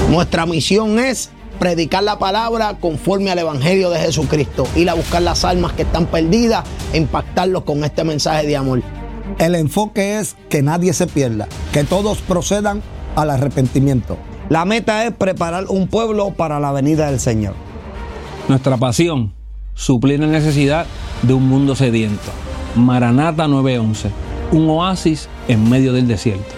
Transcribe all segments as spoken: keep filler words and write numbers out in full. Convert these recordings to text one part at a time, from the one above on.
Nuestra misión es predicar la palabra conforme al Evangelio de Jesucristo, ir a buscar las almas que están perdidas e impactarlos con este mensaje de amor. El enfoque es que nadie se pierda, que todos procedan al arrepentimiento. La meta es preparar un pueblo para la venida del Señor. Nuestra pasión, suplir la necesidad de un mundo sediento. Maranata nueve once, un oasis en medio del desierto.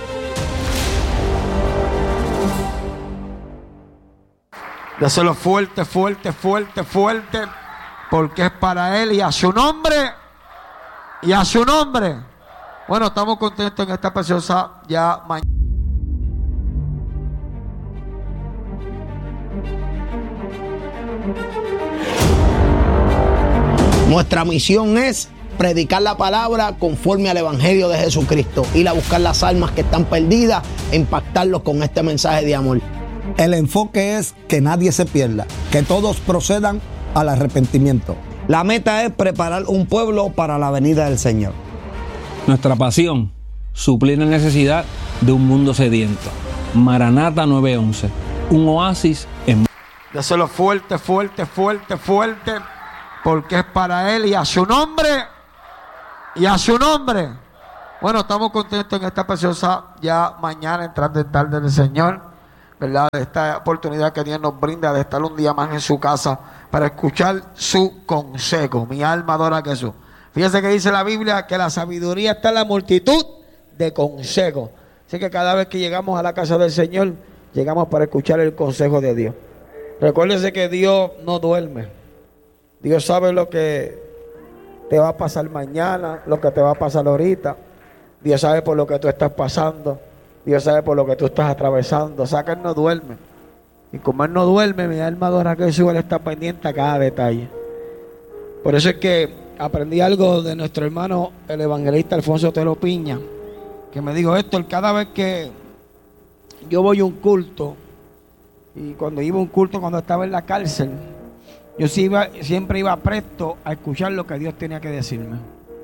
Déselo fuerte, fuerte, fuerte, fuerte, porque es para Él y a su nombre, y a su nombre. Bueno, estamos contentos en esta preciosa ya mañana. Nuestra misión es predicar la palabra conforme al Evangelio de Jesucristo, ir a buscar las almas que están perdidas e impactarlos con este mensaje de amor. El enfoque es que nadie se pierda, que todos procedan al arrepentimiento. La meta es preparar un pueblo para la venida del Señor. Nuestra pasión, suplir la necesidad de un mundo sediento. Maranata nueve once, un oasis en... Déselo fuerte, fuerte, fuerte, fuerte, porque es para Él y a su nombre, y a su nombre. Bueno, estamos contentos en esta preciosa ya mañana, entrando en tarde del Señor, ¿verdad? De esta oportunidad que Dios nos brinda de estar un día más en su casa para escuchar su consejo. Mi alma adora a Jesús. Fíjense que dice la Biblia que la sabiduría está en la multitud de consejos. Así que cada vez que llegamos a la casa del Señor, llegamos para escuchar el consejo de Dios. Recuérdese que Dios no duerme. Dios sabe lo que te va a pasar mañana, lo que te va a pasar ahorita. Dios sabe por lo que tú estás pasando. Dios sabe por lo que tú estás atravesando. O sea que Él no duerme. Y como Él no duerme, mi alma adora a Jesús. Él está pendiente a cada detalle. Por eso es que aprendí algo de nuestro hermano, el evangelista Alfonso Otero Piña, que me dijo esto: cada vez que yo voy a un culto, y cuando iba a un culto cuando estaba en la cárcel, yo sí iba, siempre iba presto a escuchar lo que Dios tenía que decirme.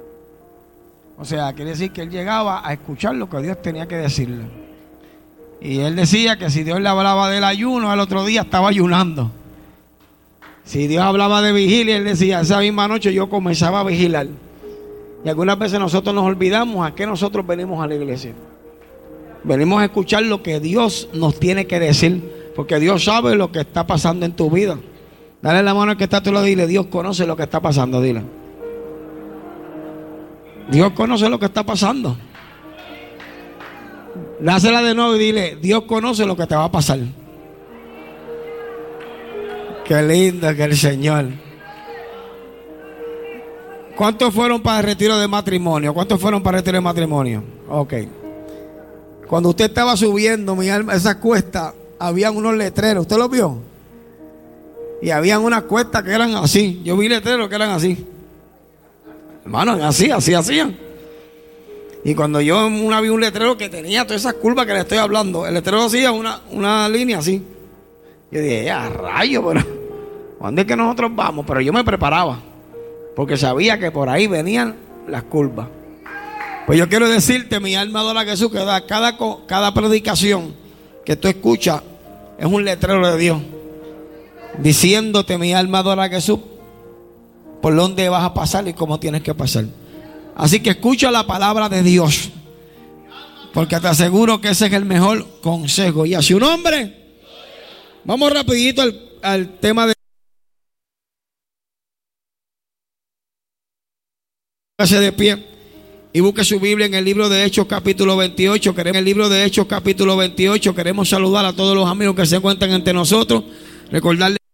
O sea, quiere decir que él llegaba a escuchar lo que Dios tenía que decirle. Y él decía que si Dios le hablaba del ayuno, al otro día estaba ayunando. Si Dios hablaba de vigilia, él decía, esa misma noche yo comenzaba a vigilar. Y algunas veces nosotros nos olvidamos a qué nosotros venimos a la iglesia. Venimos a escuchar lo que Dios nos tiene que decir, porque Dios sabe lo que está pasando en tu vida. Dale la mano al que está a tu lado y dile, Dios conoce lo que está pasando, dile. Dios conoce lo que está pasando. Dásela de nuevo y dile, Dios conoce lo que te va a pasar. Qué lindo que el Señor. ¿Cuántos fueron para el retiro de matrimonio? ¿Cuántos fueron para el retiro de matrimonio? Ok. Cuando usted estaba subiendo, mi alma, esa cuesta, habían unos letreros. ¿Usted los vio? Y habían unas cuestas que eran así. Yo vi letreros que eran así. Hermano, así, así hacían. Y cuando yo una vi un letrero que tenía todas esas curvas que le estoy hablando, el letrero hacía una, una línea así. Yo dije, ya rayo, pero ¿dónde es que nosotros vamos? Pero yo me preparaba, porque sabía que por ahí venían las curvas. Pues yo quiero decirte, mi alma adora a Jesús, que da cada, cada predicación que tú escuchas es un letrero de Dios, diciéndote, mi alma adora a Jesús, por dónde vas a pasar y cómo tienes que pasar. Así que escucha la palabra de Dios, porque te aseguro que ese es el mejor consejo. Y a su nombre, vamos rapidito al, al tema de... Póngase de pie y busque su Biblia en el libro de Hechos capítulo veintiocho. En el libro de Hechos capítulo veintiocho queremos saludar a todos los amigos que se encuentran entre nosotros. Recordarles